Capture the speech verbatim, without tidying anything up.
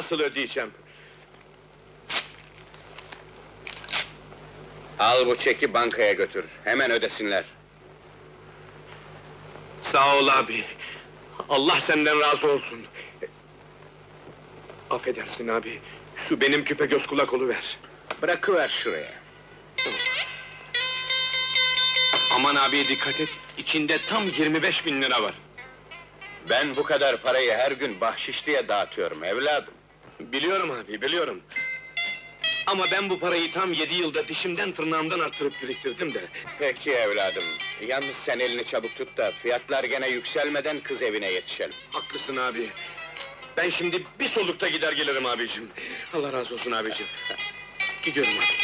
nasıl ödeyeceğim? Al bu çeki bankaya götür, hemen ödesinler. Sağ ol abi. Allah senden razı olsun. Affedersin abi, şu benim küpe göz kulak oluver. Bırakıver şuraya. Aman abi dikkat et, içinde tam yirmi beş bin lira var. Ben bu kadar parayı her gün bahşiş diye dağıtıyorum evladım. Biliyorum abi, biliyorum. Ama ben bu parayı tam yedi yılda dişimden tırnağımdan arttırıp biriktirdim de... Peki evladım, yalnız sen elini çabuk tut da fiyatlar gene yükselmeden kız evine yetişelim. Haklısın abi. Ben şimdi bir solukta gider gelirim abicim. Allah razı olsun abicim. Gidiyorum abi.